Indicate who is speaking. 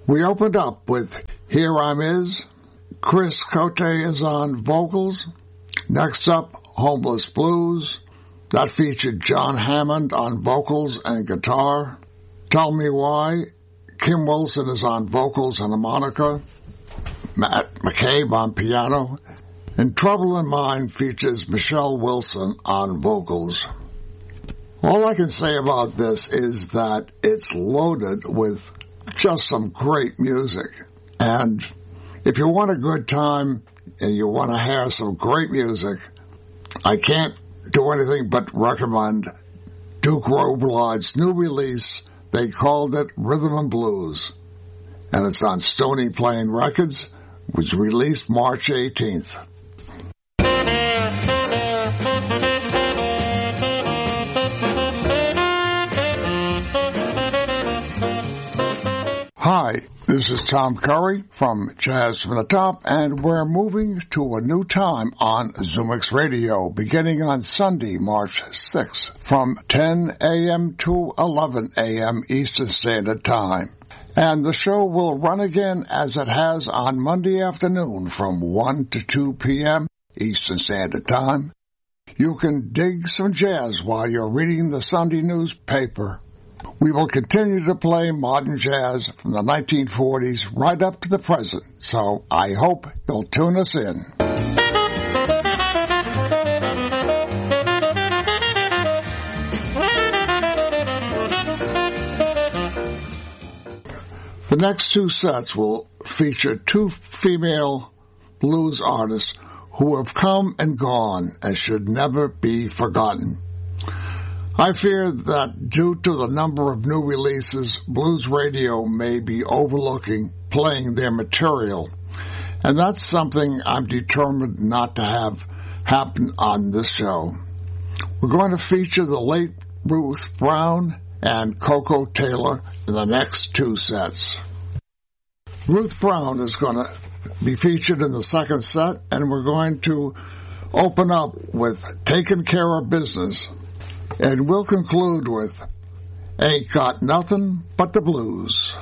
Speaker 1: We opened up with Here I'm Is. Chris Cote is on vocals. Next up, Homeless Blues. That featured John Hammond on vocals and guitar. Tell Me Why. Kim Wilson is on vocals and harmonica. Matt McCabe on piano. And Trouble in Mind features Michelle Wilson on vocals. All I can say about this is that it's loaded with just some great music. And if you want a good time and you want to hear some great music, I can't do anything but recommend Duke Robillard's new release. They called it Rhythm and Blues. And it's on Stony Plain Records, which was released March 18th. Hi, this is Tom Curry from Jazz from the Top, and we're moving to a new time on ZoomX Radio beginning on Sunday, March 6th from 10 a.m. to 11 a.m. Eastern Standard Time. And the show will run again as it has on Monday afternoon from 1 to 2 p.m. Eastern Standard Time. You can dig some jazz while you're reading the Sunday newspaper. We will continue to play modern jazz from the 1940s right up to the present, so I hope you'll tune us in. The next two sets will feature two female blues artists who have come and gone and should never be forgotten. I fear that due to the number of new releases, Blues Radio may be overlooking playing their material. And that's something I'm determined not to have happen on this show. We're going to feature the late Ruth Brown and Coco Taylor in the next two sets. Ruth Brown is going to be featured in the second set, and we're going to open up with Taking Care of Business. And we'll conclude with Ain't Got Nothing But the Blues.